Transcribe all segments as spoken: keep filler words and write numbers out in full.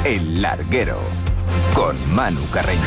El Larguero, con Manu Carreño.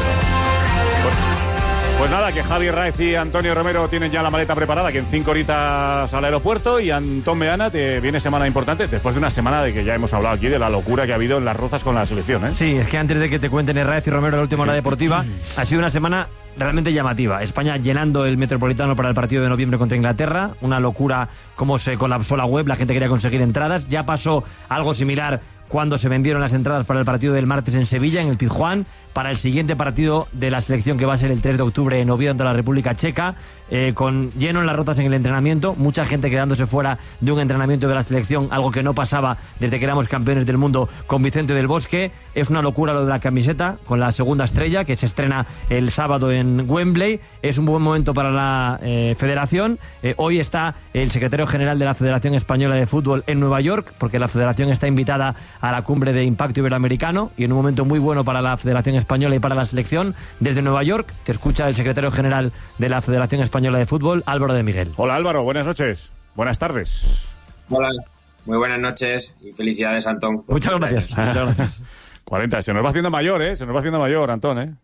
Pues nada, que Javi Raez y Antonio Romero tienen ya la maleta preparada, que en cinco horitas al aeropuerto, y Antón Meana, te viene semana importante, después de una semana de que ya hemos hablado aquí de la locura que ha habido en Las Rozas con la selección, ¿eh? Sí, es que antes de que te cuenten Raez y Romero la última hora deportiva, ha sido una semana realmente llamativa. España llenando el Metropolitano para el partido de noviembre contra Inglaterra, una locura cómo se colapsó la web, la gente quería conseguir entradas, ya pasó algo similar cuando se vendieron las entradas para el partido del martes en Sevilla, en el Pizjuán, para el siguiente partido de la selección que va a ser el tres de octubre en Oviedo ante la República Checa, eh, con lleno en Las Rozas en el entrenamiento, mucha gente quedándose fuera de un entrenamiento de la selección, algo que no pasaba desde que éramos campeones del mundo con Vicente del Bosque. Es una locura lo de la camiseta con la segunda estrella que se estrena el sábado en Wembley. Es un buen momento para la eh, federación. Eh, hoy está el secretario general de la Federación Española de Fútbol en Nueva York, porque la federación está invitada a la cumbre de Impacto Iberoamericano, y en un momento muy bueno para la Federación Española y para la selección. Desde Nueva York te escucha el secretario general de la Federación Española de Fútbol, Álvaro de Miguel. Hola Álvaro, buenas noches, buenas tardes. Hola, muy buenas noches y felicidades, Antón. Muchas gracias. Muchas gracias. cuarenta, se nos va haciendo mayor, ¿eh? Se nos va haciendo mayor, Antón, ¿eh?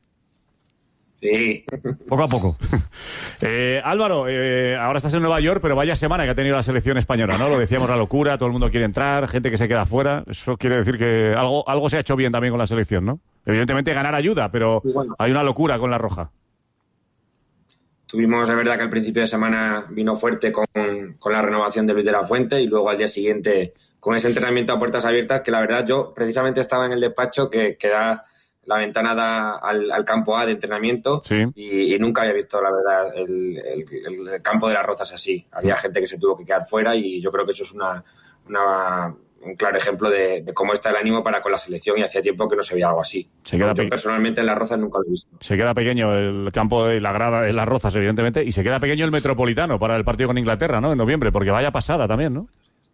Sí. Poco a poco. eh, Álvaro, eh, ahora estás en Nueva York, pero vaya semana que ha tenido la selección española, ¿no? Lo decíamos, la locura, todo el mundo quiere entrar, gente que se queda fuera. Eso quiere decir que algo, algo se ha hecho bien también con la selección, ¿no? Evidentemente ganar ayuda, pero bueno, hay una locura con la roja. Tuvimos, es verdad que al principio de semana vino fuerte con, con la renovación de Luis de la Fuente, y luego al día siguiente con ese entrenamiento a puertas abiertas, que la verdad yo precisamente estaba en el despacho que, que da... La ventana da al, al campo A de entrenamiento, sí. y, y nunca había visto, la verdad, el, el, el campo de Las Rozas así. Había gente que se tuvo que quedar fuera, y yo creo que eso es una, una, un claro ejemplo de, de cómo está el ánimo para con la selección, y hacía tiempo que no se veía algo así. Se queda yo personalmente en Las Rozas nunca lo he visto. Se queda pequeño el campo de la grada de Las Rozas, evidentemente, y se queda pequeño el Metropolitano para el partido con Inglaterra, ¿no? En noviembre, porque vaya pasada también, ¿no?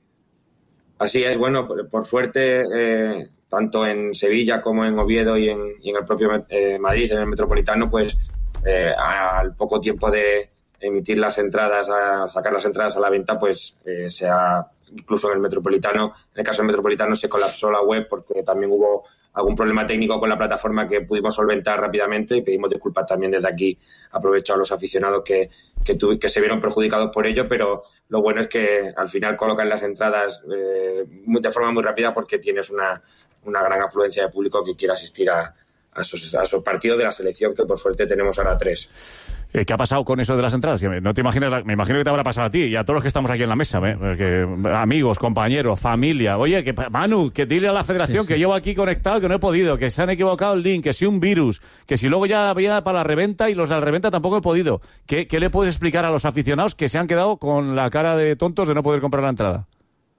Así es, bueno, por, por suerte... Eh, tanto en Sevilla como en Oviedo y en, y en el propio eh, Madrid, en el Metropolitano, pues eh, al poco tiempo de emitir las entradas, a sacar las entradas a la venta, pues eh, se ha, incluso en el Metropolitano, en el caso del Metropolitano se colapsó la web porque también hubo algún problema técnico con la plataforma que pudimos solventar rápidamente, y pedimos disculpas también desde aquí. Aprovecho a los aficionados que, que, tu, que se vieron perjudicados por ello, pero lo bueno es que al final colocan las entradas eh, de forma muy rápida, porque tienes una una gran afluencia de público que quiere asistir a, a, esos, a esos partidos de la selección, que por suerte tenemos ahora tres. Eh, ¿Qué ha pasado con eso de las entradas? Que no te imaginas, me imagino que te habrá pasado a ti y a todos los que estamos aquí en la mesa, ¿eh? Que, amigos, compañeros, familia. Oye, que Manu, que dile a la federación sí, sí. que llevo aquí conectado, que no he podido, que se han equivocado el link, que si un virus, que si luego ya había para la reventa y los de la reventa tampoco he podido. ¿Qué, qué le puedes explicar a los aficionados que se han quedado con la cara de tontos de no poder comprar la entrada?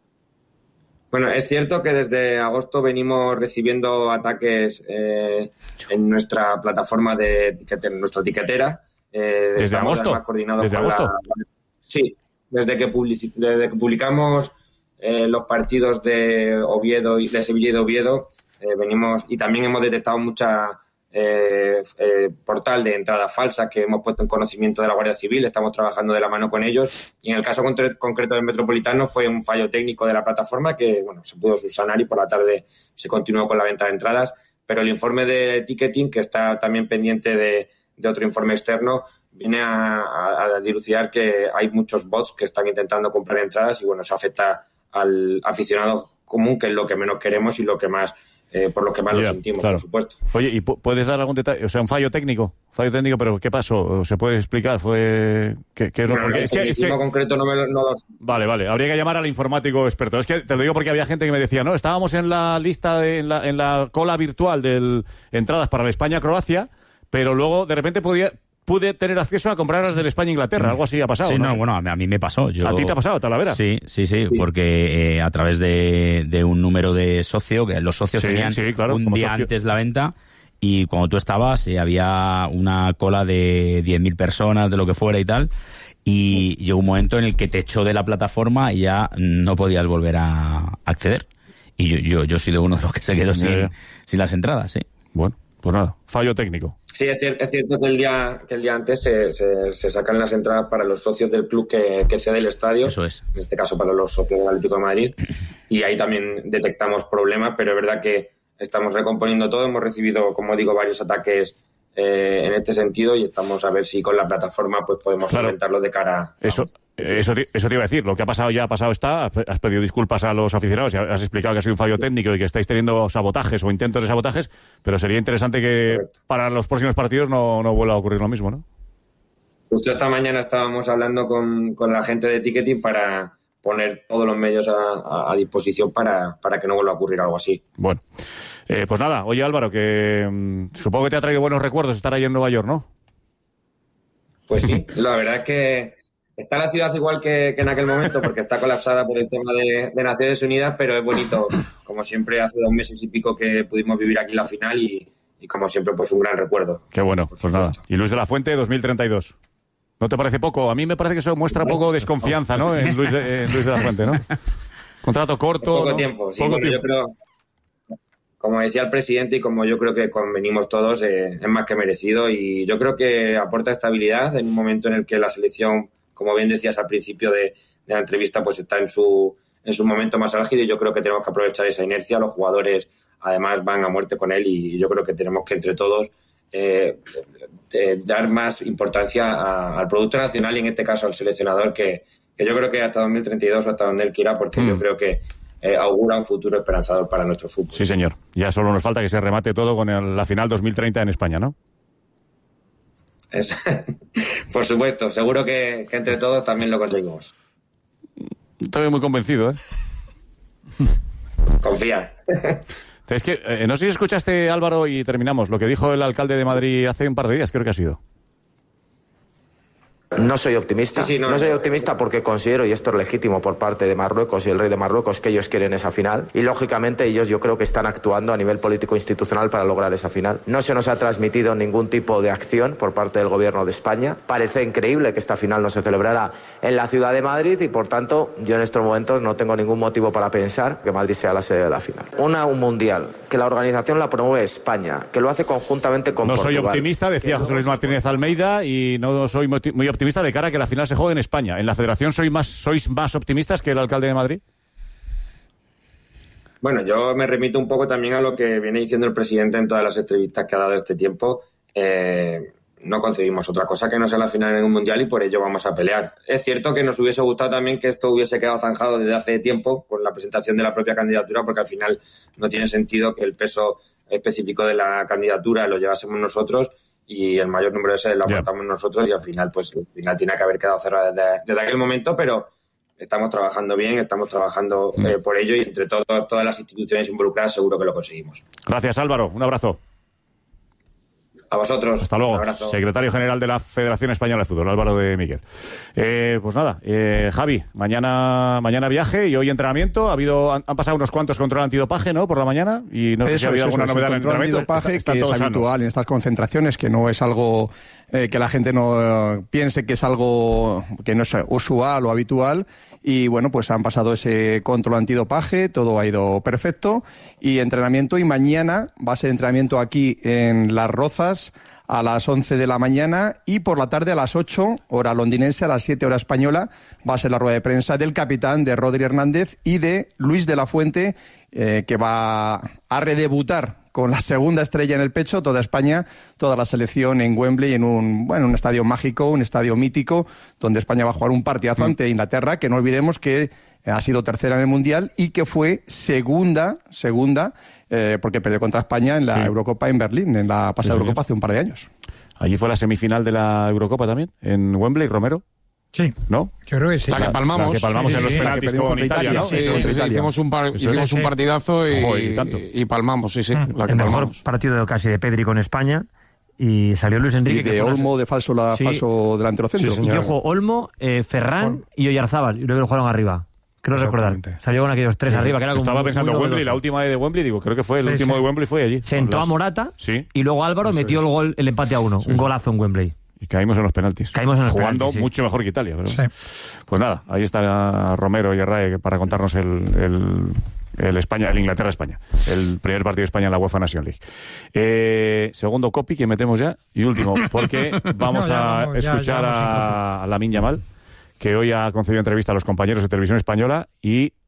Bueno, es cierto que desde agosto venimos recibiendo ataques eh, en nuestra plataforma de en nuestra etiquetera. Eh, ¿Desde agosto? ¿Desde agosto? La, sí, desde que, publici, desde que publicamos eh, los partidos de Oviedo y de Sevilla y de Oviedo, eh, venimos, y también hemos detectado mucha eh, eh, portal de entradas falsas que hemos puesto en conocimiento de la Guardia Civil. Estamos trabajando de la mano con ellos, y en el caso concreto del Metropolitano fue un fallo técnico de la plataforma que bueno se pudo subsanar, y por la tarde se continuó con la venta de entradas, pero el informe de ticketing, que está también pendiente de, de otro informe externo, viene a, a, a dilucidar que hay muchos bots que están intentando comprar entradas, y bueno, eso afecta al aficionado común, que es lo que menos queremos y lo que más Eh, por lo que más yeah, lo sentimos, claro. Por supuesto. Oye, ¿y puedes dar algún detalle? O sea, un fallo técnico, fallo técnico, pero ¿qué pasó? ¿Se puede explicar? ¿Fue qué, qué es lo no, porque no, es que es que concreto no me no los... Vale, vale, habría que llamar al informático experto. Es que te lo digo porque había gente que me decía, no, estábamos en la lista de, en la en la cola virtual de entradas para la España-Croacia, pero luego de repente podía pude tener acceso a comprar las del España-Inglaterra. Algo así ha pasado. Sí, no, no sé. bueno, a mí me pasó. Yo... ¿A ti te ha pasado, Talavera? Sí, sí, sí, sí. porque eh, a través de, de un número de socio, que los socios sí, tenían sí, claro, un día socio. antes la venta, y cuando tú estabas eh, había una cola de diez mil personas, de lo que fuera y tal, y llegó un momento en el que te echó de la plataforma y ya no podías volver a acceder. Y yo yo, yo soy de uno de los que se quedó sin, yeah. sin las entradas, sí. Bueno. Pues nada, fallo técnico. Sí, es cierto, es cierto que el día que el día antes se, se, se sacan las entradas para los socios del club que, que cede el estadio. Eso es. En este caso para los socios del Atlético de Madrid. Y ahí también detectamos problemas, pero es verdad que estamos recomponiendo todo, hemos recibido, como digo, varios ataques eh, en este sentido y estamos a ver si con la plataforma pues podemos Claro. solventarlo de cara a... Eso, eso, te- eso te iba a decir. Lo que ha pasado ya ha pasado está. Has pedido disculpas a los aficionados y has explicado que ha sido un fallo técnico y que estáis teniendo sabotajes o intentos de sabotajes, pero sería interesante que Correcto. para los próximos partidos no, no vuelva a ocurrir lo mismo, ¿no? Justo esta mañana estábamos hablando con, con la gente de ticketing para poner todos los medios a, a- a disposición para, para que no vuelva a ocurrir algo así. Bueno, eh, pues nada, oye Álvaro, que mm, supongo que te ha traído buenos recuerdos estar ahí en Nueva York, ¿no? Pues sí, la verdad es que está la ciudad igual que, que en aquel momento porque está colapsada por el tema de, de Naciones Unidas, pero es bonito, como siempre, hace dos meses y pico que pudimos vivir aquí la final y, y como siempre, pues un gran recuerdo. Qué bueno, Por pues nada. supuesto. Y Luis de la Fuente, dos mil treinta y dos. ¿No te parece poco? A mí me parece que eso muestra poco desconfianza, ¿no? En Luis de, en Luis de la Fuente, ¿no? Contrato corto. Poco ¿no? tiempo, sí, Poco bueno, tiempo. yo creo, como decía el presidente y como yo creo que convenimos todos, eh, es más que merecido y yo creo que aporta estabilidad en un momento en el que la selección, como bien decías al principio de, de la entrevista, pues está en su, en su momento más álgido y yo creo que tenemos que aprovechar esa inercia. Los jugadores además van a muerte con él y yo creo que tenemos que entre todos eh, eh, dar más importancia a- al producto nacional y en este caso al seleccionador que, que yo creo que hasta dos mil treinta y dos o hasta donde él quiera porque Mm. yo creo que eh, augura un futuro esperanzador para nuestro fútbol. Sí, señor. Ya solo nos falta que se remate todo con el- la final dos mil treinta en España, ¿no? Es- por supuesto, seguro que, que entre todos también lo conseguimos. Estoy muy convencido, ¿eh? Confía. Es que, eh, no sé si escuchaste, Álvaro, y terminamos, lo que dijo el alcalde de Madrid hace un par de días, creo que ha sido. No soy optimista. Sí, sí, no, no soy no. optimista porque considero, y esto es legítimo por parte de Marruecos y el rey de Marruecos, que ellos quieren esa final. Y lógicamente ellos yo creo que están actuando a nivel político e institucional para lograr esa final. No se nos ha transmitido ningún tipo de acción por parte del gobierno de España. Parece increíble que esta final no se celebrara en la ciudad de Madrid y por tanto yo en estos momentos no tengo ningún motivo para pensar que Madrid sea la sede de la final. Una, un mundial, que la organización la promueve España, que lo hace conjuntamente con No soy Portugal. optimista, decía José Luis Martínez Almeida, y no soy moti- muy optimista de cara a que la final se juegue en España. ¿En la Federación sois más, sois más optimistas que el alcalde de Madrid? Bueno, yo me remito un poco también a lo que viene diciendo el presidente en todas las entrevistas que ha dado este tiempo. Eh, no concebimos otra cosa que no sea la final en un mundial y por ello vamos a pelear. Es cierto que nos hubiese gustado también que esto hubiese quedado zanjado desde hace tiempo con la presentación de la propia candidatura, porque al final no tiene sentido que el peso específico de la candidatura lo llevásemos nosotros y el mayor número de sedes lo Ya. aportamos nosotros y al final pues al final tiene que haber quedado cerrado desde, desde aquel momento, pero estamos trabajando bien, estamos trabajando eh, por ello y entre todo, todas las instituciones involucradas seguro que lo conseguimos. Gracias, Álvaro. Un abrazo. A vosotros. Hasta luego. Un abrazo. Secretario General de la Federación Española de Fútbol, Álvaro de Miguel. Eh, pues nada, eh, Javi, mañana mañana viaje y hoy entrenamiento. Ha habido, han, han pasado unos cuantos control antidopaje, ¿no? Por la mañana y no sé Eso si ha habido es, alguna eso es, novedad el en el control entrenamiento. antidopaje, Está- están que es todos sanos. habitual en estas concentraciones, que no es algo eh, que la gente no eh, piense que es algo que no es usual o habitual. Y bueno, pues han pasado ese control antidopaje, todo ha ido perfecto. Y entrenamiento, y mañana va a ser entrenamiento aquí en Las Rozas a las once de la mañana y por la tarde a las ocho, hora londinense, a las siete hora española, va a ser la rueda de prensa del capitán, de Rodri Hernández y de Luis de la Fuente, eh, que va a redebutar con la segunda estrella en el pecho, toda España, toda la selección en Wembley, en un, bueno, un estadio mágico, un estadio mítico, donde España va a jugar un partidazo ante Inglaterra, que no olvidemos que ha sido tercera en el Mundial y que fue segunda, segunda, eh, porque perdió contra España en la Sí. Eurocopa en Berlín, en la pasada Sí, Eurocopa señor. hace un par de años. Allí fue la semifinal de la Eurocopa también, en Wembley, Romero, Sí, ¿no? yo creo que sí. La que palmamos. La que palmamos Sí, en sí, los sí, la que penaltis perdimos con contra Italia, Italia, ¿no? sí, Eso Sí, es. sí, sí, Italia. hicimos un, par- Eso hicimos es. un partidazo y, Joder, y tanto. y palmamos, sí, sí. La que el mejor palmamos. partido de casi de Pedri con España y salió Luis Enrique. Y que de fue una- Olmo de falso, la, Sí. falso delantero centro. y que jugó Olmo, eh, Ferran y Oyarzábal, y luego lo jugaron arriba. Creo recordar. Exactamente. Salió con aquellos tres arriba, que era como Estaba muy- pensando muy Wembley, la novedoso. última de Wembley, digo, creo que fue el Sí, último sí. de Wembley fue allí. Sentó Con a las- Morata Sí. y luego Álvaro Eso metió es. el gol, el empate a uno, un golazo en Wembley. Y caímos en los penaltis. Caímos en los Jugando penaltis, sí. mucho mejor que Italia. Pero... Sí. Pues nada, ahí está Romero y Arrae para contarnos el, el, el España, el Inglaterra-España. El primer partido de España en la UEFA Nation League. Eh, segundo copy que metemos ya. Y último, porque vamos No, ya a vamos, ya- escuchar ya vamos a, a Lamine Yamal, que hoy ha concedido entrevista a los compañeros de Televisión Española y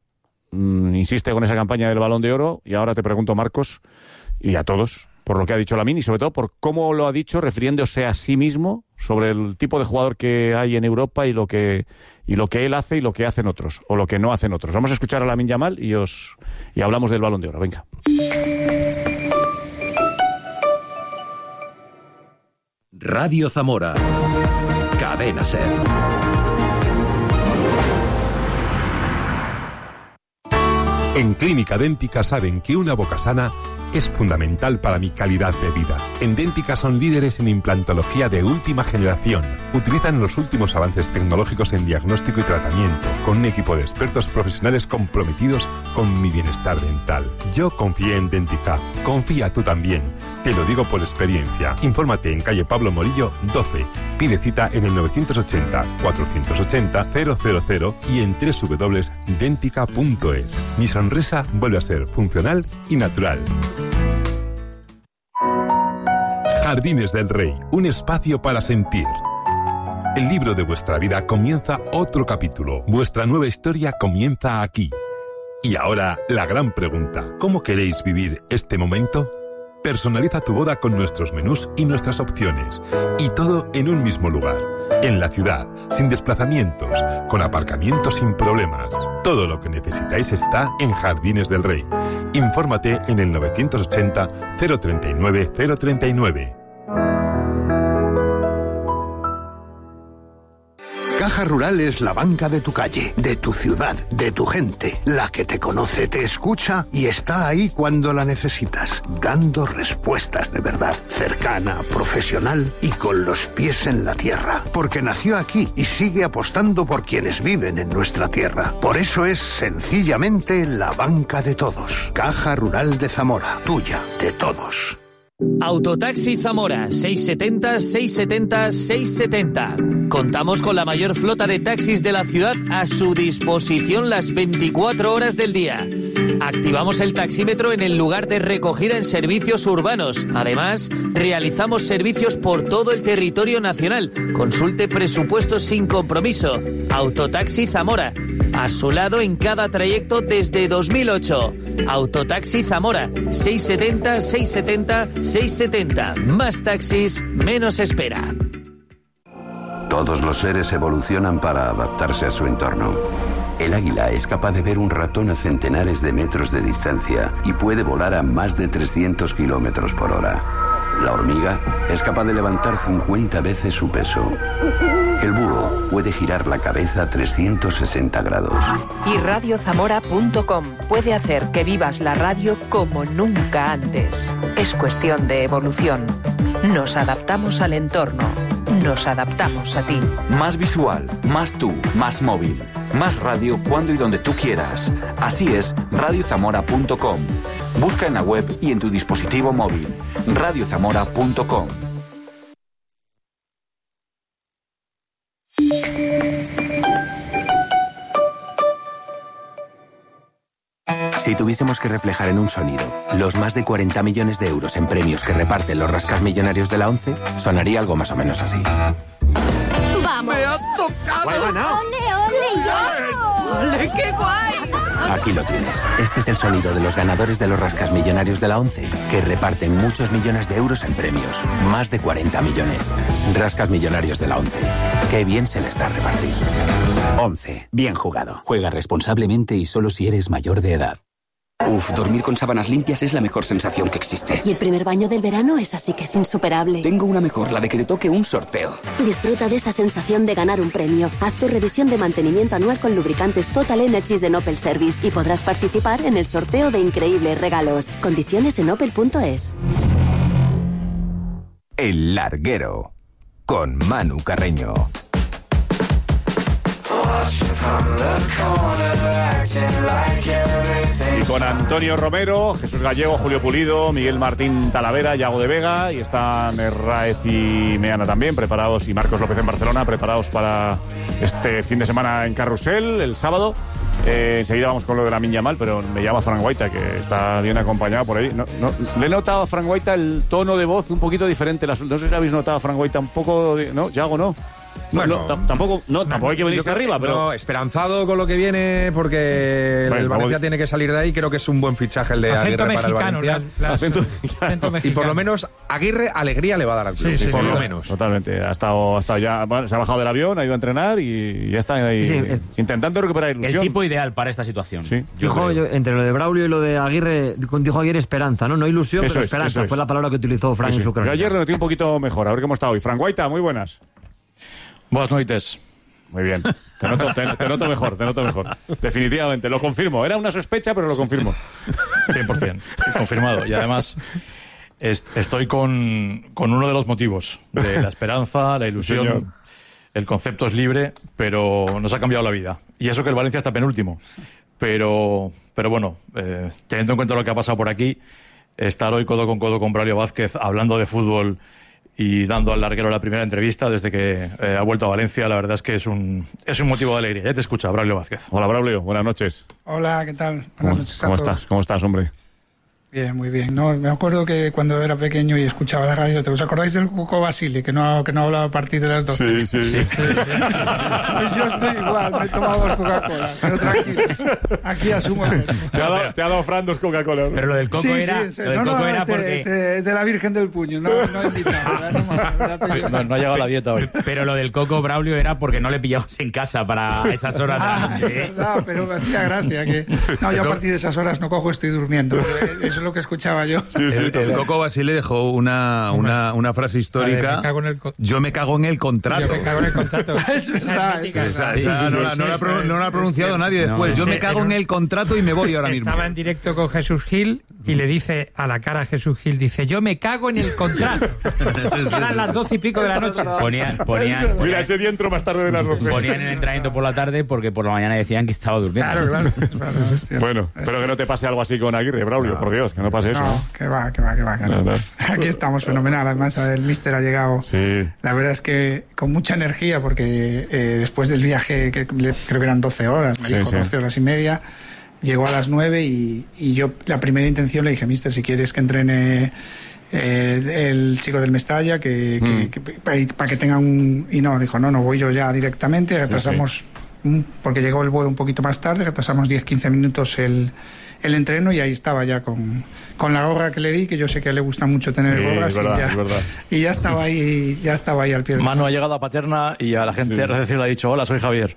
mmm, insiste con esa campaña del Balón de Oro, y ahora te pregunto, Marcos, y a todos, por lo que ha dicho Lamine y sobre todo por cómo lo ha dicho refiriéndose a sí mismo sobre el tipo de jugador que hay en Europa y lo que y lo que él hace y lo que hacen otros o lo que no hacen otros. Vamos a escuchar a Lamine Yamal y os y hablamos del Balón de Oro. Venga. Radio Zamora. Cadena Ser. En Clínica Dẹ́ntica saben que una boca sana es fundamental para mi calidad de vida. En Dẹ́ntica son líderes en implantología de última generación. Utilizan los últimos avances tecnológicos en diagnóstico y tratamiento, con un equipo de expertos profesionales comprometidos con mi bienestar dental. Yo confié en Dẹ́ntica. Confía tú también. Te lo digo por experiencia. Infórmate en calle Pablo Morillo doce. Pide cita en el novecientos ochenta, cuatrocientos ochenta, cero cero cero y en doble u doble u doble u punto dentica punto es. Mi sonrisa vuelve a ser funcional y natural. Jardines del Rey, un espacio para sentir. El libro de vuestra vida comienza otro capítulo. Vuestra nueva historia comienza aquí. Y ahora, la gran pregunta. ¿Cómo queréis vivir este momento? Personaliza tu boda con nuestros menús y nuestras opciones. Y todo en un mismo lugar. En la ciudad, sin desplazamientos, con aparcamientos sin problemas. Todo lo que necesitáis está en Jardines del Rey. Infórmate en el novecientos ochenta, cero treinta y nueve, cero treinta y nueve. Caja Rural es la banca de tu calle, de tu ciudad, de tu gente, la que te conoce, te escucha y está ahí cuando la necesitas, dando respuestas de verdad, cercana, profesional y con los pies en la tierra, porque nació aquí y sigue apostando por quienes viven en nuestra tierra. Por eso es sencillamente la banca de todos. Caja Rural de Zamora, tuya, de todos. Autotaxi Zamora, seiscientos setenta, seiscientos setenta, seiscientos setenta. Contamos con la mayor flota de taxis de la ciudad a su disposición las veinticuatro horas del día. Activamos el taxímetro en el lugar de recogida en servicios urbanos. Además, realizamos servicios por todo el territorio nacional. Consulte presupuestos sin compromiso. Autotaxi Zamora. A su lado en cada trayecto desde dos mil ocho. Autotaxi Zamora. seiscientos setenta, seiscientos setenta, seiscientos setenta. Más taxis, menos espera. Todos los seres evolucionan para adaptarse a su entorno. El águila es capaz de ver un ratón a centenares de metros de distancia y puede volar a más de trescientos kilómetros por hora. La hormiga es capaz de levantar cincuenta veces su peso. El búho puede girar la cabeza a trescientos sesenta grados. Y radio zamora punto com puede hacer que vivas la radio como nunca antes. Es cuestión de evolución. Nos adaptamos al entorno. Nos adaptamos a ti. Más visual, más tú, más móvil. Más radio cuando y donde tú quieras. Así es radio zamora punto com. Busca en la web y en tu dispositivo móvil. radio zamora punto com. Si tuviésemos que reflejar en un sonido los más de cuarenta millones de euros en premios que reparten los rascas millonarios de la ONCE, sonaría algo más o menos así. ¡Vamos! ¡Me has tocado! ¡Ole, ole, yo! ¡Ole, qué guay! Aquí lo tienes. Este es el sonido de los ganadores de los rascas millonarios de la ONCE, que reparten muchos millones de euros en premios. Más de cuarenta millones. Rascas millonarios de la ONCE. Qué bien se les da repartir. ONCE. Bien jugado. Juega responsablemente y solo si eres mayor de edad. Uf, dormir con sábanas limpias es la mejor sensación que existe. Y el primer baño del verano es así que es insuperable. Tengo una mejor, la de que te toque un sorteo. Disfruta de esa sensación de ganar un premio. Haz tu revisión de mantenimiento anual con lubricantes Total Energies de Opel Service y podrás participar en el sorteo de increíbles regalos. Condiciones en opel punto es. El Larguero, con Manu Carreño. Y con Antonio Romero, Jesús Gallego, Julio Pulido, Miguel Martín Talavera, Yago de Vega, y están Herráez y Meana también preparados, y Marcos López en Barcelona, preparados para este fin de semana en Carrusel, el sábado. Eh, enseguida vamos con lo de Lamine Yamal, pero me llama Fran Guaita, que está bien acompañado por ahí. No, no, le he notado a Fran Guaita el tono de voz un poquito diferente. No sé si habéis notado a Fran Guaita un poco... De, ¿no? Yago, ¿no? No, Bueno, no, tampoco, no, tampoco hay que venirse yo creo arriba, que- pero... No, esperanzado con lo que viene, porque Bueno, el Valencia vamos- tiene que salir de ahí. Creo que es un buen fichaje el de Acento Aguirre para el mexicano, Valencia. la- la- Acento acento Y mexicano. por lo menos Aguirre alegría le va a dar al club, Sí, sí, por sí, lo sí. menos. Totalmente. Ha estado, ha estado ya, bueno, se ha bajado del avión, ha ido a entrenar y ya está ahí Sí, es- intentando recuperar El ilusión. tipo ideal para esta situación. Sí. Yo Dijo, creo. yo- entre lo de Braulio y lo de Aguirre, dijo Aguirre esperanza, ¿no? No ilusión, Eso pero es, esperanza. eso es. Fue la palabra que utilizó Frank Sí, en sí. su crónica. Yo ayer lo noté un poquito mejor. A ver cómo está hoy. Frank Guaita, muy buenas. Buenas noches. Muy bien. Te noto, te, te noto mejor, te noto mejor. Definitivamente, lo confirmo. Era una sospecha, pero lo confirmo. cien por ciento. Confirmado. Y además est- estoy con, con uno de los motivos de la esperanza, la ilusión. señor. El concepto es libre, pero nos ha cambiado la vida. Y eso que el Valencia está penúltimo. Pero, pero bueno, eh, teniendo en cuenta lo que ha pasado por aquí, estar hoy codo con codo con Braulio Vázquez hablando de fútbol y dando al larguero la primera entrevista desde que eh, ha vuelto a Valencia, la verdad es que es un, es un motivo de alegría. Ya te escucha, Braulio Vázquez. Hola, Braulio. Buenas noches. Hola, ¿qué tal? Buenas ¿Cómo, noches a cómo todos. estás? ¿Cómo estás, hombre? Bien, muy bien. No, me acuerdo que cuando era pequeño y escuchaba la radio, ¿te os acordáis del Coco Basile, que no, que no hablaba a partir de las doce? Sí, sí. Pues yo estoy igual, me he tomado dos Coca-Cola, pero tranquilo, aquí asumo el reto. Te ha dado, te ha dado Fran dos Coca-Cola. Pero lo del coco Sí, era, sí, sí. lo del No, coco no, era es de, porque... de- es de la Virgen del Puño, no, no he invitado, ¿verdad? No, me- me da apellido. No, no ha llegado la dieta hoy. Pero lo del coco, Braulio, era porque no le pillabas en casa para esas horas de la Ah, noche, es ¿eh? verdad, pero me hacía gracia que... No, yo a partir de esas horas no cojo, estoy durmiendo. Eso es lo que escuchaba yo. el, el Coco Basile dejó una, una, una frase histórica. Me cago en el co- Yo me cago en el contrato. Yo me cago en el contrato. Es verdad, es Esa, verdad. esa no, la, no la ha pro- no la ha pronunciado nadie después. Yo me cago en el contrato y me voy ahora mismo. Estaba en directo con Jesús Gil y le dice a la cara a Jesús Gil, dice, yo me cago en el contrato. Eran las doce y pico de la noche. Ponían, ponían, Mira, ese día entro más tarde de las doce. ponían el entrenamiento por la tarde porque por la mañana decían que estaba durmiendo. Claro, claro. Bueno, espero que no te pase algo así con Aguirre, Braulio, por Dios, que no pase eso. No, ¿no? que va, que va, que va. que no. No, no. Aquí estamos, fenomenal. Además, el míster ha llegado, Sí. la verdad es que con mucha energía, porque eh, después del viaje, que le- creo que eran doce horas, me Sí, dijo sí. doce horas y media, llegó a las nueve y, y yo la primera intención le dije, míster, si quieres que entrene eh, el chico del Mestalla, que, Mm. que- que- para que tenga un... Y no, dijo, no, no, voy yo ya directamente, retrasamos, un- porque llegó el vuelo un poquito más tarde, retrasamos diez quince minutos el, el entreno y ahí estaba ya con, con la gorra que le di, que yo sé que le gusta mucho tener Sí, gorras, es verdad, y, ya, es verdad. y ya estaba ahí, ya estaba ahí al pie del Manu ha llegado a Paterna y a la gente Sí. de recepción le ha dicho, hola, soy Javier.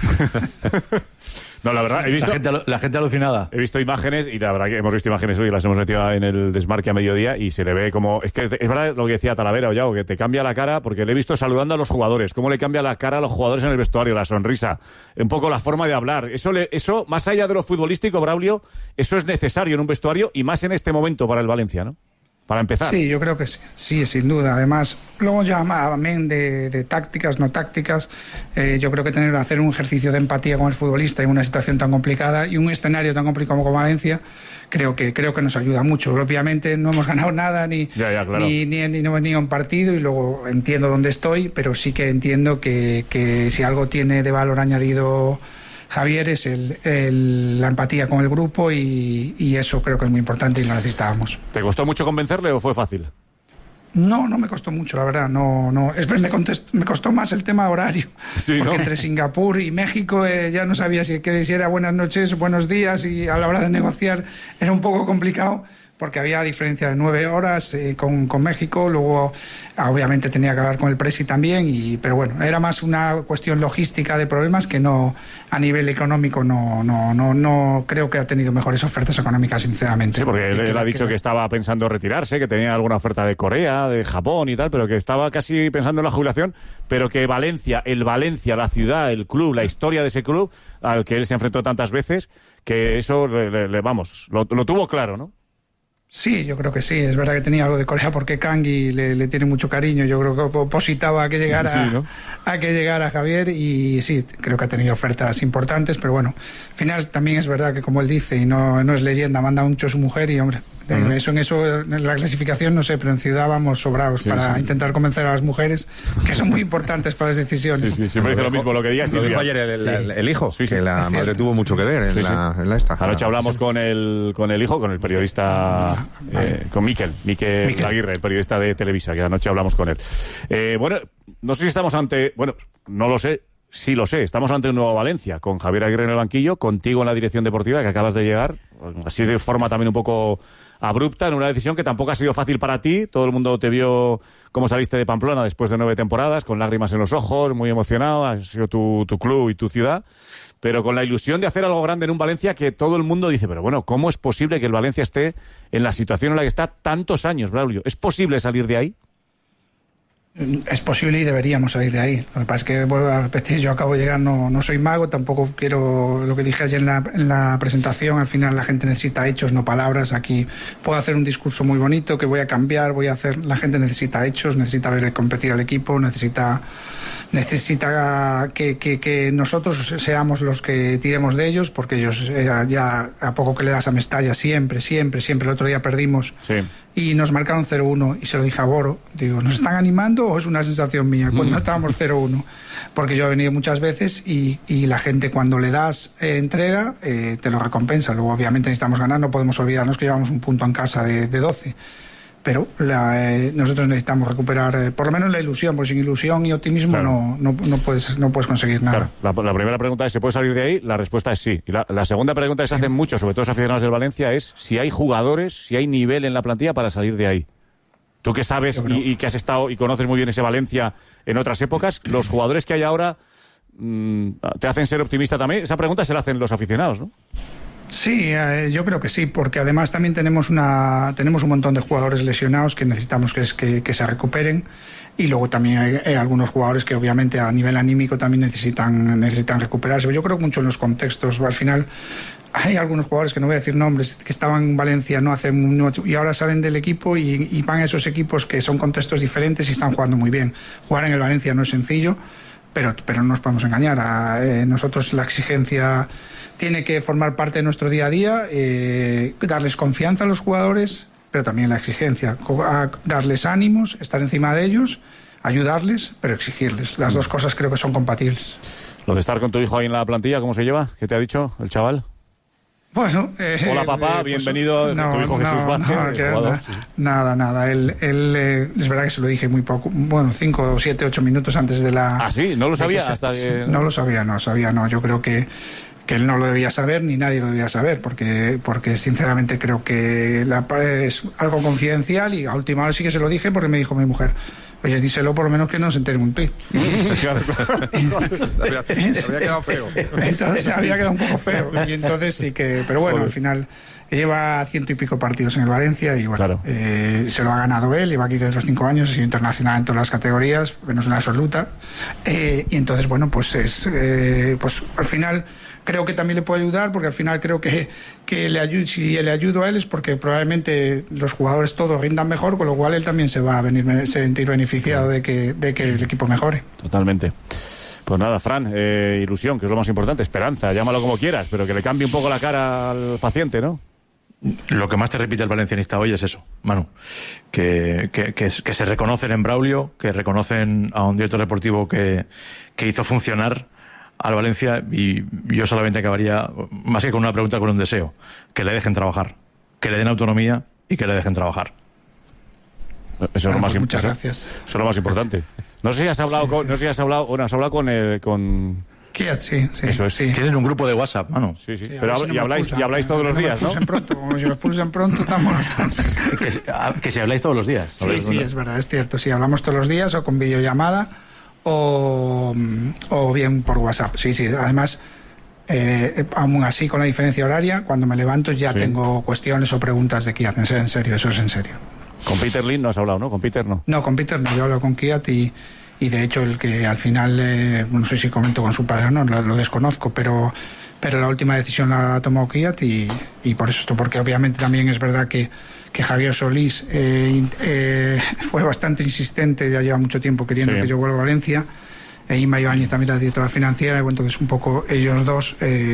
No, la verdad, he visto... La gente, alu- la gente alucinada. He visto imágenes y la verdad que hemos visto imágenes hoy, las hemos metido en el desmarque a mediodía y se le ve como... Es que es verdad lo que decía Talavera o Yago, que te cambia la cara porque le he visto saludando a los jugadores, cómo le cambia la cara a los jugadores en el vestuario, la sonrisa, un poco la forma de hablar. Eso, le, eso más allá de lo futbolístico, Braulio, eso es necesario en un vestuario y más en este momento para el Valencia, ¿no? Para empezar. Sí, yo creo que sí, sí, sin duda. Además, luego ya amén de, de tácticas, no tácticas, eh, yo creo que tener hacer un ejercicio de empatía con el futbolista en una situación tan complicada y un escenario tan complicado como Valencia, creo que creo que nos ayuda mucho. Obviamente no hemos ganado nada ni Ya, ya, claro. ni, ni, ni no hemos venido a un partido y luego entiendo dónde estoy, pero sí que entiendo que, que si algo tiene de valor añadido Javier es el, el- la empatía con el grupo y, y eso creo que es muy importante y lo necesitábamos. ¿Te costó mucho convencerle o fue fácil? No, no me costó mucho, la verdad. No, no. Es, me, contest- me costó más el tema horario. Sí, porque ¿no? entre Singapur y México eh, ya no sabía si, que si era buenas noches, buenos días y a la hora de negociar era un poco complicado porque había diferencia de nueve horas eh, con, con México. Luego, ah, obviamente, tenía que hablar con el Presi también. Y, pero bueno, era más una cuestión logística de problemas que no a nivel económico. No, no, no, no creo que ha tenido mejores ofertas económicas, sinceramente. Sí, porque él, Que él la- ha dicho que que estaba pensando retirarse, que tenía alguna oferta de Corea, de Japón y tal, pero que estaba casi pensando en la jubilación, pero que Valencia, el Valencia, la ciudad, el club, la historia de ese club, al que él se enfrentó tantas veces, que eso, le, le- le- vamos, lo, lo tuvo claro, ¿no? Sí, yo creo que sí. Es verdad que tenía algo de Corea porque Kangi le, le tiene mucho cariño. Yo creo que opositaba a que llegara Sí, ¿no? a que llegara Javier y sí, creo que ha tenido ofertas importantes, pero bueno, al final también es verdad que como él dice y no, no es leyenda, manda mucho a su mujer y hombre, Uh-huh. Eso en eso, en la clasificación, no sé, pero en Ciudad vamos sobrados sí, para sí. intentar convencer a las mujeres, que son muy importantes para las decisiones. Sí, sí, siempre dice lo mismo, lo que digas. Lo dijo ayer el, el, el, el hijo, sí, sí. que la es madre cierto. tuvo mucho que ver en, sí, la, sí. en la esta. Anoche hablamos con el, con el hijo, con el periodista, eh, con Miquel, Miquel, Miquel Aguirre, el periodista de Televisa, que anoche hablamos con él. Eh, bueno, no sé si estamos ante, bueno, no lo sé, sí lo sé, estamos ante un nuevo Valencia, con Javier Aguirre en el banquillo, contigo en la dirección deportiva, que acabas de llegar, así de forma también un poco abrupta, en una decisión que tampoco ha sido fácil para ti. Todo el mundo te vio cómo saliste de Pamplona después de nueve temporadas, con lágrimas en los ojos, muy emocionado, ha sido tu, tu club y tu ciudad, pero con la ilusión de hacer algo grande en un Valencia que todo el mundo dice, pero bueno, ¿cómo es posible que el Valencia esté en la situación en la que está tantos años, Braulio? ¿Es posible salir de ahí? Es posible y deberíamos salir de ahí. Lo que pasa es que, vuelvo a repetir, yo acabo de llegar, no, no soy mago, tampoco quiero, lo que dije ayer en la, en la presentación, al final la gente necesita hechos, no palabras. Aquí puedo hacer un discurso muy bonito, que voy a cambiar, voy a hacer, la gente necesita hechos, necesita ver competir al equipo, necesita necesita que, que, que nosotros seamos los que tiremos de ellos, porque ellos eh, ya a poco que le das a Mestalla, siempre, siempre, siempre, el otro día perdimos sí. y nos marcaron cero uno, y se lo dije a Boro, digo, ¿nos están animando o es una sensación mía? Cuando estábamos cero uno, porque yo he venido muchas veces y, y la gente cuando le das eh, entrega, eh, te lo recompensa. Luego obviamente necesitamos ganar, no podemos olvidarnos que llevamos un punto en casa de, de doce. Pero la, eh, nosotros necesitamos recuperar eh, por lo menos la ilusión, porque sin ilusión y optimismo claro. no, no, no, puedes, no puedes conseguir nada. Claro. La, la primera pregunta es, ¿se puede salir de ahí? La respuesta es sí. Y la, la segunda pregunta que se hacen muchos, sobre todo los aficionados del Valencia, es si hay jugadores, si hay nivel en la plantilla para salir de ahí. Tú que sabes y, y que has estado y conoces muy bien ese Valencia en otras épocas, los jugadores que hay ahora mmm, te hacen ser optimista también. Esa pregunta se la hacen los aficionados, ¿no? Sí, eh, yo creo que sí, porque además también tenemos una tenemos un montón de jugadores lesionados que necesitamos que, que, que se recuperen, y luego también hay, hay algunos jugadores que obviamente a nivel anímico también necesitan necesitan recuperarse. Yo creo mucho en los contextos. Al final hay algunos jugadores, que no voy a decir nombres, que estaban en Valencia no hace mucho y ahora salen del equipo y, y van a esos equipos que son contextos diferentes y están jugando muy bien. Jugar en el Valencia no es sencillo, pero, pero no nos podemos engañar. A, eh, nosotros la exigencia tiene que formar parte de nuestro día a día, eh, darles confianza a los jugadores, pero también la exigencia, darles ánimos, estar encima de ellos, ayudarles, pero exigirles. Las dos cosas creo que son compatibles. Lo de estar con tu hijo ahí en la plantilla, ¿cómo se lleva? ¿Qué te ha dicho el chaval? Bueno, eh, hola papá, eh, pues, bienvenido, no, tu hijo no, Jesús Vázquez. No, que, nada, nada, nada. Él, él eh, es verdad que se lo dije muy poco, bueno, cinco, siete, ocho minutos antes de la... ¿Ah, sí? ¿No lo sabía? Que hasta se, que... No lo sabía, no sabía, no. Yo creo que, que él no lo debía saber, ni nadie lo debía saber, porque, porque sinceramente creo que la, es algo confidencial, y a última hora sí que se lo dije porque me dijo mi mujer, oye, díselo por lo menos que no se entere un pi. Claro, claro. Se había quedado feo. Entonces se había quedado un poco feo. Y entonces sí que... Pero bueno, Joder. Al final lleva ciento y pico partidos en el Valencia y bueno, claro. eh, se lo ha ganado él, lleva aquí desde los cinco años, ha sido internacional en todas las categorías, menos una absoluta. Eh, y entonces, bueno, pues es... Eh, pues al final... Creo que también le puedo ayudar, porque al final creo que, que le ayudo, si le ayudo a él es porque probablemente los jugadores todos rindan mejor, con lo cual él también se va a venir, sentir beneficiado de que, de que el equipo mejore. Totalmente. Pues nada, Fran, eh, ilusión, que es lo más importante, esperanza, llámalo como quieras, pero que le cambie un poco la cara al paciente, ¿no? Lo que más te repite el valencianista hoy es eso, Manu, que, que, que, que se reconocen en Braulio, que reconocen a un director deportivo que, que hizo funcionar al Valencia, y yo solamente acabaría, más que con una pregunta, con un deseo: que le dejen trabajar, que le den autonomía y que le dejen trabajar. Eso es, bueno, lo más pues muchas eso, gracias. Eso es lo más importante. No sé si has hablado, sí, con, sí. no sé si has hablado, bueno, has hablado con el, con Kiat, sí, sí. Eso es. Sí. Tienen un grupo de WhatsApp, mano. Sí, sí. sí Pero hab, y, habláis, y habláis todos los días, ¿no? Pronto, como si los pulsen pronto, estamos... que, que si habláis todos los días. Sí, sí, es verdad, es cierto. Sí, hablamos todos los días, o con videollamada, o, o bien por WhatsApp. Sí, sí. Además, eh, aún así, con la diferencia horaria, cuando me levanto ya sí. tengo cuestiones o preguntas de Kiat. En serio, eso es en serio. Con Peter Lim no has hablado, ¿no? Con Peter no. No, con Peter no. Yo hablo con Kiat y... Y de hecho el que al final, eh, no sé si comento con su padre o no, lo, lo desconozco, pero, pero la última decisión la ha tomado Kiat y, y por eso, porque obviamente también es verdad que, que Javier Solís eh, eh, fue bastante insistente, ya lleva mucho tiempo queriendo sí. que yo vuelva a Valencia, e Inma Ibáñez también la directora financiera, y bueno, entonces un poco ellos dos... Eh,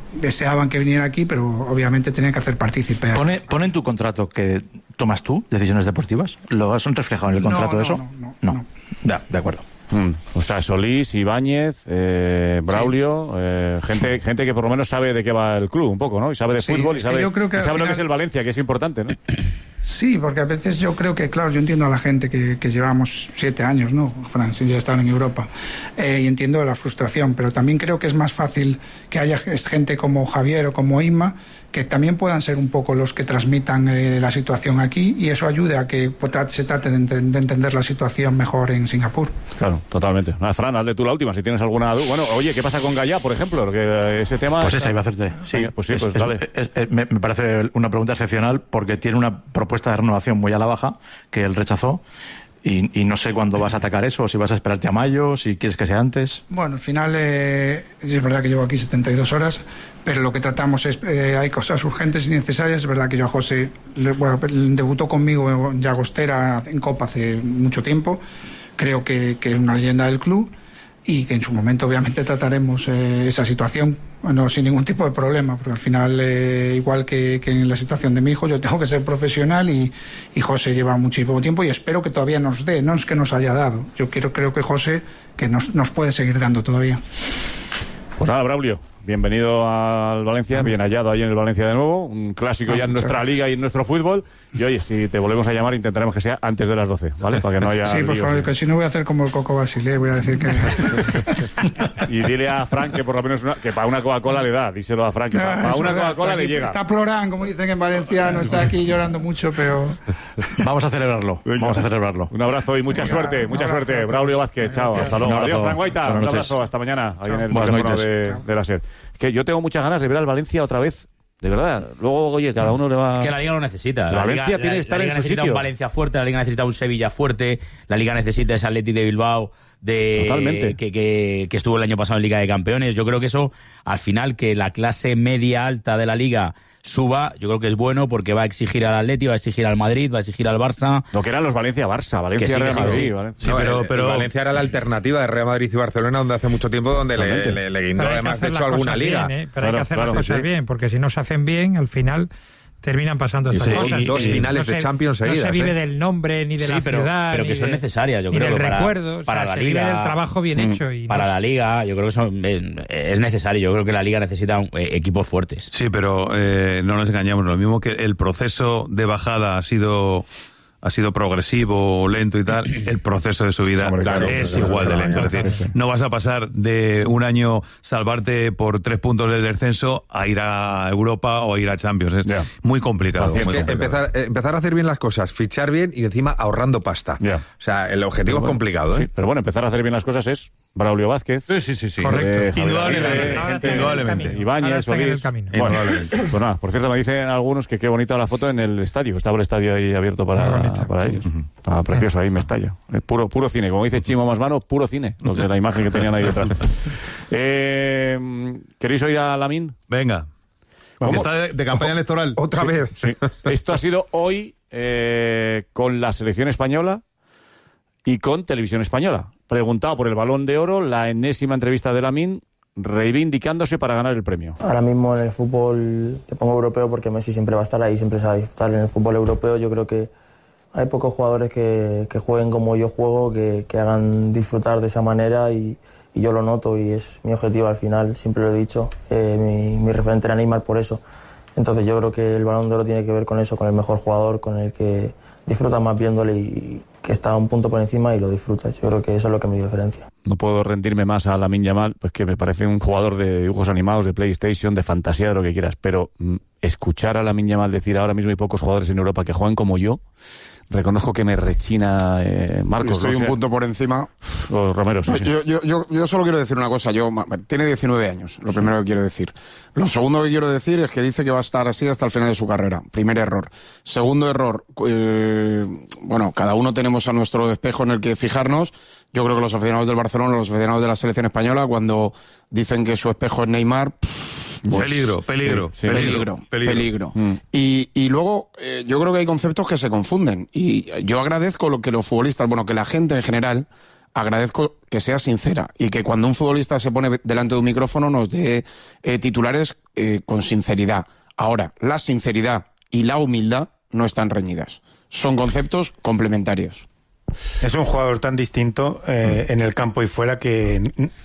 deseaban que viniera aquí, pero obviamente tenían que hacer partícipe. ¿Pone, ¿Pone en tu contrato que tomas tú decisiones deportivas? ¿Lo has reflejado en el contrato no, no, eso? No, no, no. no. Ya, de acuerdo. Mm. O sea, Solís, Ibáñez, eh, Braulio, sí. eh, gente, gente que por lo menos sabe de qué va el club un poco, ¿no? Y sabe de sí, fútbol y sabe, yo creo que y sabe final... lo que es el Valencia, que es importante, ¿no? Sí, porque a veces yo creo que, claro, yo entiendo a la gente que, que llevamos siete años, ¿no, Fran? Si ya están en Europa. Eh, y entiendo la frustración, pero también creo que es más fácil que haya gente como Javier o como Inma, que también puedan ser un poco los que transmitan eh, la situación aquí, y eso ayude a que pues, se trate de, ent de entender la situación mejor en Singapur. Claro, totalmente. Nada, Fran, hazle tú la última, si tienes alguna duda. Bueno, oye, ¿qué pasa con Gallá, por ejemplo? Porque ese tema... Pues está... esa iba a hacerte. Sí, Venga, pues sí, es, pues es, dale. Es, es, me, me parece una pregunta excepcional, porque tiene una propuesta de renovación muy a la baja, que él rechazó. Y, y no sé cuándo vas a atacar eso, o si vas a esperarte a mayo, si quieres que sea antes. Bueno, al final eh, es verdad que llevo aquí setenta y dos horas, pero lo que tratamos es, eh, hay cosas urgentes y necesarias. Es verdad que yo a José, le, bueno, debutó conmigo en Llagostera en Copa hace mucho tiempo, creo que, que es una leyenda del club, y que en su momento obviamente trataremos eh, esa situación, bueno, sin ningún tipo de problema, porque al final, eh, igual que, que en la situación de mi hijo, yo tengo que ser profesional, y, y José lleva muchísimo tiempo y espero que todavía nos dé, no es que nos haya dado, yo quiero, creo que José que nos, nos puede seguir dando todavía. Pues nada, Braulio, bienvenido al Valencia, bien hallado ahí en el Valencia de nuevo, un clásico ah, ya en nuestra gracias. liga y en nuestro fútbol, y oye, si te volvemos a llamar intentaremos que sea antes de las doce, ¿vale? Para que no haya... Sí, por favor, que si no voy a hacer como el Coco Basile, voy a decir que... Y dile a Frank que por lo menos una, que para una Coca-Cola le da, díselo a Frank, que para, para una Coca-Cola le llega. Está plorando, como dicen en Valencia, no está aquí llorando mucho, pero... Vamos a celebrarlo, vamos a celebrarlo. Un abrazo y mucha Venga, suerte, mucha suerte, Braulio Vázquez, chao, Gracias. hasta luego. Adiós, Frank Guaita, un abrazo, hasta mañana, ahí en el micrófono de, de la SER. Que yo tengo muchas ganas de ver al Valencia otra vez, de verdad. Luego, oye, cada uno le va... Es que la Liga lo necesita. La, la Valencia Liga, tiene que estar la, la en su necesita sitio. Un Valencia fuerte, la Liga necesita un Sevilla fuerte, la Liga necesita ese Atleti de Bilbao de Totalmente. Que, que, que estuvo el año pasado en Liga de Campeones. Yo creo que eso, al final, que la clase media alta de la Liga suba, yo creo que es bueno, porque va a exigir al Atleti, va a exigir al Madrid, va a exigir al Barça. Lo que eran los Valencia-Barça, Valencia-Real sí, Madrid. Sí, Valencia. Sí, no, pero, el, pero... El Valencia era la alternativa de Real Madrid y Barcelona, donde hace mucho tiempo donde le, le, le guindó además de hecho alguna liga. Bien, ¿eh? Pero claro, hay que hacer claro, las cosas sí. bien, porque si no se hacen bien, al final terminan pasando estas sí, cosas. Y dos y, finales no de se, Champions seguidas. No se vive ¿eh? del nombre, ni de sí, la pero, ciudad, pero que ni son de, necesarias, yo ni creo. del Para, recuerdo, para o sea, la se Liga, vive del trabajo bien mm, hecho. Y para no la Liga, yo creo que son, eh, es necesario. Yo creo que la Liga necesita un, eh, equipos fuertes. Sí, pero eh, no nos engañamos. Lo mismo que el proceso de bajada ha sido... ha sido progresivo, lento y tal, el proceso de subida Hombre, claro, es claro, igual claro, de lento. claro, Es decir, sí, sí. no vas a pasar de un año salvarte por tres puntos del descenso a ir a Europa o a ir a Champions. Es yeah. muy complicado. Muy es que complicado. Empezar, eh, empezar a hacer bien las cosas, fichar bien y encima ahorrando pasta. Yeah. O sea, el objetivo bueno, es complicado. ¿eh? Sí, pero bueno, empezar a hacer bien las cosas es Braulio Vázquez. Sí, sí, sí. sí. Correcto. Eh, Indudablemente. gente, Indudablemente. Ibáñez, Solís. Bueno, pues nada, por cierto, me dicen algunos que qué bonita la foto en el estadio. Estaba el estadio ahí abierto para, para sí. ellos. Uh-huh. Estaba precioso ahí, me estalla. Puro, puro cine, como dice Chimo Masmano, puro cine, lo que la imagen que tenían ahí detrás. eh, ¿Queréis oír a Lamine? Venga. Porque está de, de campaña electoral. Otra sí, vez. Sí. Esto ha sido hoy eh, con la selección española y con Televisión Española. Preguntado por el Balón de Oro, la enésima entrevista de Lamine, reivindicándose para ganar el premio. Ahora mismo en el fútbol te pongo europeo porque Messi siempre va a estar ahí, siempre se va a disfrutar. En el fútbol europeo yo creo que hay pocos jugadores que, que jueguen como yo juego, que, que hagan disfrutar de esa manera y, y yo lo noto y es mi objetivo al final, siempre lo he dicho, eh, mi, mi referente era Neymar por eso. Entonces yo creo que el Balón de Oro tiene que ver con eso, con el mejor jugador, con el que disfruta más viéndole y que está un punto por encima y lo disfrutas. Yo creo que eso es lo que me diferencia. No puedo rendirme más a Lamine Yamal, pues que me parece un jugador de dibujos animados, de PlayStation, de fantasía, de lo que quieras, pero mm, escuchar a Lamine Yamal decir ahora mismo hay pocos jugadores en Europa que juegan como yo, reconozco que me rechina eh, Marcos. Estoy no sé. un punto por encima. O Romero, sí, sí. Yo, yo, yo, yo solo quiero decir una cosa. Yo tiene diecinueve años, lo sí. primero que quiero decir. Lo segundo que quiero decir es que dice que va a estar así hasta el final de su carrera. Primer error. Segundo error. Eh, bueno, cada uno tenemos a nuestro espejo en el que fijarnos. Yo creo que los aficionados del Barcelona, los aficionados de la selección española, cuando dicen que su espejo es Neymar... Pues, peligro, peligro, sí, sí, peligro, peligro, peligro. peligro. Mm. Y, y luego eh, yo creo que hay conceptos que se confunden y yo agradezco lo que los futbolistas, bueno, que la gente en general, agradezco que sea sincera y que cuando un futbolista se pone delante de un micrófono nos dé eh, titulares eh, con sinceridad. Ahora, la sinceridad y la humildad no están reñidas. Son conceptos complementarios. Es un jugador tan distinto eh, en el campo y fuera que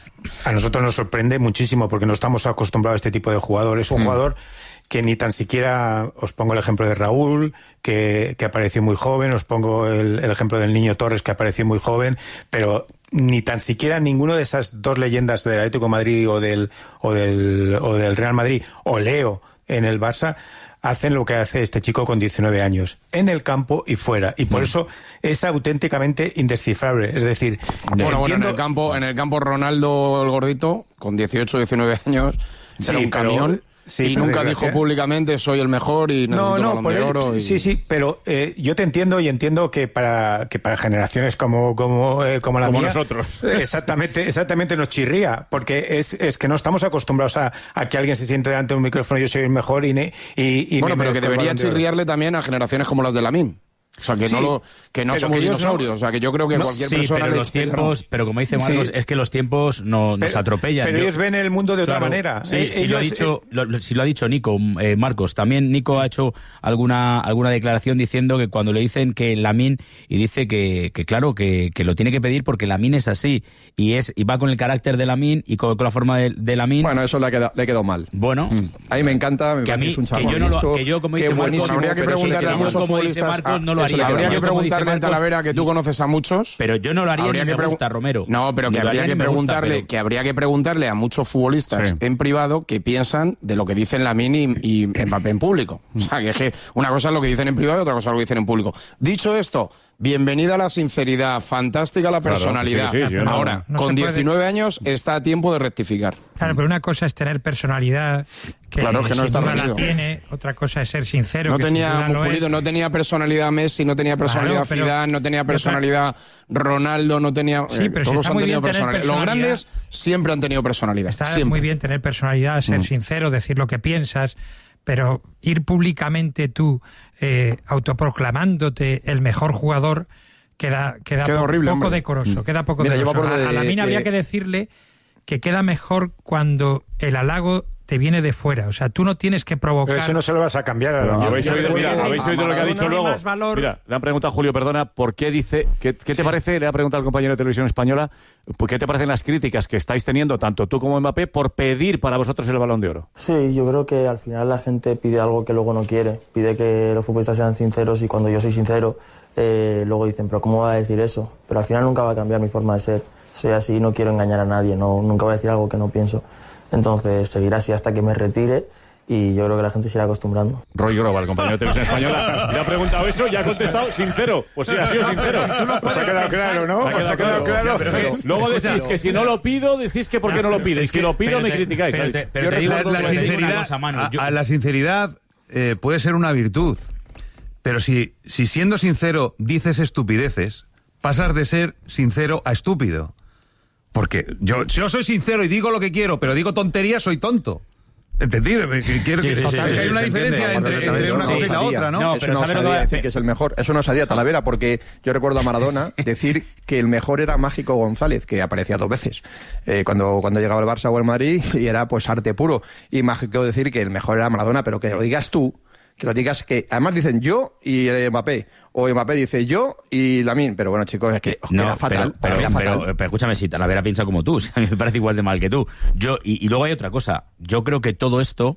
a nosotros nos sorprende muchísimo porque no estamos acostumbrados a este tipo de jugador. Es un mm. jugador que ni tan siquiera, os pongo el ejemplo de Raúl, que, que apareció muy joven, os pongo el, el ejemplo del Niño Torres, que apareció muy joven, pero ni tan siquiera ninguno de esas dos leyendas del Atlético de Madrid o del, o del, o del Real Madrid, o Leo en el Barça, hacen lo que hace este chico con diecinueve años, en el campo y fuera, y por mm. eso es auténticamente indescifrable. Es decir, bueno, entiendo... bueno, en el campo, en el campo Ronaldo el gordito, con dieciocho, diecinueve años, sí, era un pero... camión. Sí, y nunca dijo públicamente soy el mejor y necesito no, no, Balón de Oro. Y... Sí, sí, pero eh, yo te entiendo y entiendo que para que para generaciones como como eh, como la como mía, nosotros, exactamente, exactamente nos chirría, porque es, es que no estamos acostumbrados a, a que alguien se siente delante de un micrófono y yo soy el mejor y, ne, y, y bueno, me pero que debería chirriarle también a generaciones como las de Lamine. O sea, que sí, no, lo, que no somos dinosaurios. No. O sea, que yo creo que no, cualquier sí, persona... Pero, le los tiempos, pero como dice Marcos, sí. es que los tiempos no, nos pero, atropellan. Pero yo, ellos ven el mundo de otra claro, manera. Sí, eh, sí, ellos, lo ha dicho, eh, lo, si lo ha dicho Nico, eh, Marcos. También Nico ha hecho alguna alguna declaración diciendo que cuando le dicen que Lamine, y dice que, que claro, que, que lo tiene que pedir porque Lamine es así, y es y va con el carácter de Lamine y con, con la forma de, de Lamine. Bueno, eso le ha quedado, le ha quedado mal. Bueno. Mm. A mí me encanta, me que a mí, es un que yo, no lo, que yo, como dice Marcos, habría que preguntarle a muchos futbolistas, Marcos, no lo haría. Habría que preguntarle a Talavera, que tú conoces a muchos. Pero yo no lo haría habría ni que me gusta, Romero. No, pero que habría que preguntarle, gusta, pero... que habría que preguntarle a muchos futbolistas sí. en privado qué piensan de lo que dicen Lamine y, y Mbappé en público. O sea, que es que una cosa es lo que dicen en privado y otra cosa es lo que dicen en público. Dicho esto, bienvenida a la sinceridad, fantástica la personalidad. Claro, sí, sí, Ahora, no, no con diecinueve puede... años está a tiempo de rectificar. Claro, pero una cosa es tener personalidad, que, claro, que no sin duda la tiene, otra cosa es ser sincero. No que tenía Pulido, no tenía personalidad Messi, no tenía personalidad claro, pero, Zidane, no tenía personalidad Ronaldo, no tenía... Sí, pero eh, todos si han muy tenido bien personalidad. Los grandes siempre han tenido personalidad. Está siempre. muy bien tener personalidad, ser mm. sincero, decir lo que piensas, pero ir públicamente tú eh, autoproclamándote el mejor jugador queda, queda, queda po horrible, poco hombre. decoroso, queda poco Mira, decoroso. de, A, a Lamine de, habría de... que decirle que queda mejor cuando el halago te viene de fuera, o sea, tú no tienes que provocar... Pero eso no se lo vas a cambiar a la ¿Habéis oído, mira, ¿habéis oído lo que ha dicho luego? Valor... Mira, le han preguntado a Julio, perdona, ¿por qué dice, qué, qué te sí. parece, le ha preguntado al compañero de Televisión Española, ¿por qué te parecen las críticas que estáis teniendo, tanto tú como Mbappé, por pedir para vosotros el Balón de Oro? Sí, yo creo que al final la gente pide algo que luego no quiere, pide que los futbolistas sean sinceros y cuando yo soy sincero, eh, luego dicen, pero ¿cómo va a decir eso? Pero al final nunca va a cambiar mi forma de ser, soy así, no quiero engañar a nadie, no, nunca voy a decir algo que no pienso. Entonces seguirá así hasta que me retire y yo creo que la gente se irá acostumbrando. Roy Grova, el compañero de Televisión Española, le ha preguntado eso y ha contestado sincero. Pues sí, ha sido sincero. Os ha quedado claro, ¿no? Os ha quedado claro. Pero, pero, luego decís que si no lo pido, decís que por qué no lo pides. Si lo pido, me criticáis. Pero, te, pero te digo, la, la sinceridad, cosa, Manu, yo... a, a la sinceridad eh, puede ser una virtud, pero si, si siendo sincero dices estupideces, pasas de ser sincero a estúpido. Porque yo, yo soy sincero y digo lo que quiero, pero digo tonterías, soy tonto. ¿Entendido? Quiero sí, que, sí, sí, hay sí, una sí, diferencia entre, entre, entre una cosa y la otra, ¿no? no eso no sabía decir que es el mejor. Eso no sabía Talavera, porque yo recuerdo a Maradona decir que el mejor era Mágico González, que aparecía dos veces. Eh, cuando, cuando llegaba el Barça o el Madrid, y era pues arte puro. Y Mágico decir que el mejor era Maradona, pero que lo digas tú, que lo digas que... Además dicen yo y Mbappé. O Mbappé dice yo y Lamine, pero bueno, chicos, es que os no, queda fatal. Pero, pero, queda pero, fatal. pero, pero escúchame, si Talavera piensa como tú, a mí me parece igual de mal que tú. Yo Y, y luego hay otra cosa. Yo creo que todo esto,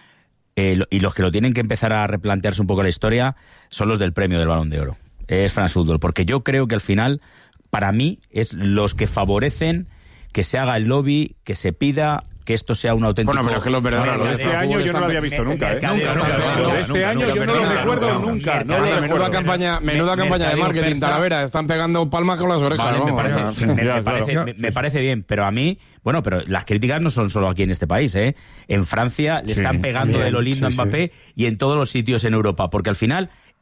eh, y los que lo tienen que empezar a replantearse un poco la historia, son los del premio del Balón de Oro. Es France Football. Porque yo creo que al final, para mí, es los que favorecen que se haga el lobby, que se pida... que esto sea un auténtico... Bueno, pero es que los verdaderos... Bueno, de este año yo no lo había visto nunca, ¿eh? Nunca, nunca. Lo de este año yo no lo recuerdo nunca. Menuda campaña, menuda campaña de marketing, Talavera. Están pegando palmas con las orejas. Vale, me, parece, me, me, parece, me, me parece bien, pero a mí... Bueno, pero las críticas no son solo aquí en este país, ¿eh? En Francia le están pegando de lo lindo a Mbappé y en todos los sitios en Europa, porque al final...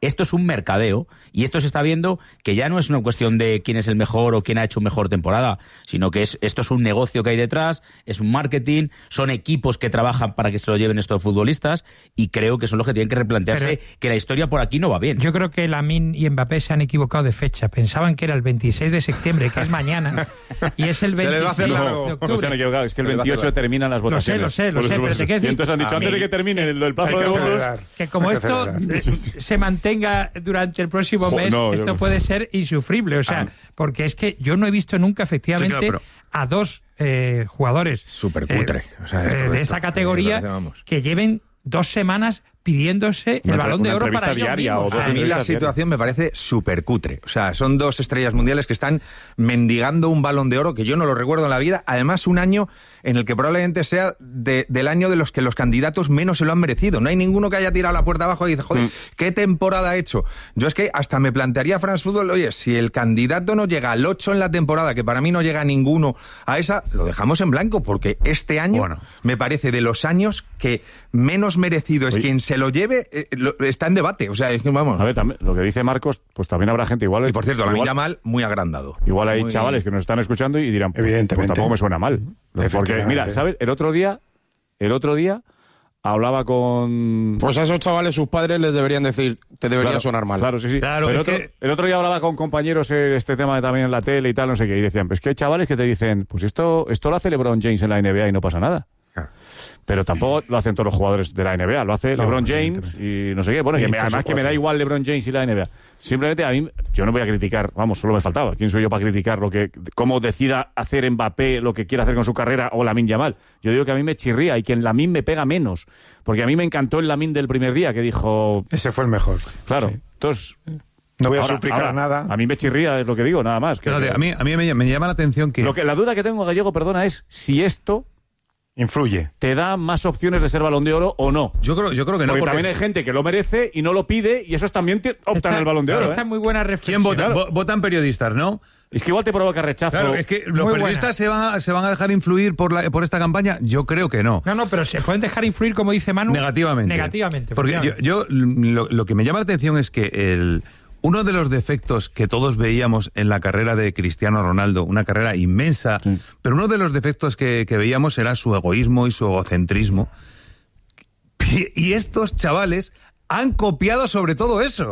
Esto es un mercadeo y esto se está viendo que ya no es una cuestión de quién es el mejor o quién ha hecho mejor temporada, sino que es, esto es un negocio que hay detrás, es un marketing, son equipos que trabajan para que se lo lleven estos futbolistas y creo que son los que tienen que replantearse Pero que la historia por aquí no va bien. Yo creo que Lamine y Mbappé se han equivocado de fecha. Pensaban que era el veintiséis de septiembre, que es mañana, y es el veintiséis de octubre. No se han equivocado, es que el veintiocho terminan las votaciones. Lo sé, lo sé, lo sé, pero te quiero decir... Y entonces han dicho, antes de que termine el, el plazo de votos... Que como esto se mantenga durante el próximo mes, no, esto yo... puede ser insufrible. O sea, ah. porque es que yo no he visto nunca, efectivamente, sí, claro, pero... a dos eh, jugadores super cutre, eh, o sea, esto, de esta esto, categoría que lleven dos semanas pidiéndose el una, Balón de Oro para ellos diaria mismos. O dos a mí la situación me parece súper cutre. O sea, son dos estrellas mundiales que están mendigando un Balón de Oro que yo no lo recuerdo en la vida. Además, un año en el que probablemente sea de, del año de los que los candidatos menos se lo han merecido. No hay ninguno que haya tirado la puerta abajo y dice, joder, mm. ¿qué temporada ha hecho? Yo es que hasta me plantearía France Football, oye, si el candidato no llega al ocho en la temporada, que para mí no llega ninguno a esa, lo dejamos en blanco, porque este año bueno. me parece de los años que menos merecido es Oye. quien se lo lleve, eh, lo, está en debate. O sea, es que vamos. A ver, también, lo que dice Marcos, pues también habrá gente igual. Y por cierto, la milla mal, muy agrandado. Igual hay muy... chavales que nos están escuchando y dirán, pues, Evidentemente. pues tampoco me suena mal. Porque, mira, ¿sabes? El otro día, el otro día hablaba con... Pues a esos chavales sus padres les deberían decir, te debería claro, sonar mal. Claro, sí, sí. Claro, el, es otro, que... el otro día hablaba con compañeros eh, este tema también en la tele y tal, no sé qué, y decían, pues que hay chavales que te dicen, pues esto, esto lo hace LeBron James en la N B A y no pasa nada. Ah. Pero tampoco lo hacen todos los jugadores de la N B A, lo hace no, LeBron James y no sé qué. Bueno, que me, además que me da igual LeBron James y la N B A. Simplemente a mí, yo no voy a criticar, vamos, solo me faltaba. ¿Quién soy yo para criticar lo que, cómo decida hacer Mbappé lo que quiera hacer con su carrera o Lamine Yamal? Yo digo que a mí me chirría y que en Lamine me pega menos. Porque a mí me encantó el Lamine del primer día que dijo... Ese fue el mejor. Claro, sí. Entonces... No voy a ahora, suplicar ahora, nada. A mí me chirría, es lo que digo, nada más. Que, Fíjate, a mí, a mí me, me llama la atención que... Lo que... La duda que tengo, Gallego, perdona, es si esto... influye. ¿Te da más opciones de ser Balón de Oro o no? Yo creo, yo creo que no. Porque, porque también es... hay gente que lo merece y no lo pide y esos también te optan está, el Balón de Oro. Está ¿eh? muy buena reflexión. ¿Quién vota? Claro. Votan periodistas, ¿no? Es que igual te provoca rechazo. Claro, es que los muy periodistas se van, a, se van a dejar influir por, la, por esta campaña. Yo creo que no. No, no, pero se pueden dejar influir, como dice Manu. Negativamente. Negativamente. Porque yo, yo lo, lo que me llama la atención es que el... Uno de los defectos que todos veíamos en la carrera de Cristiano Ronaldo, una carrera inmensa, sí. pero uno de los defectos que, que veíamos era su egoísmo y su egocentrismo. Y estos chavales han copiado sobre todo eso.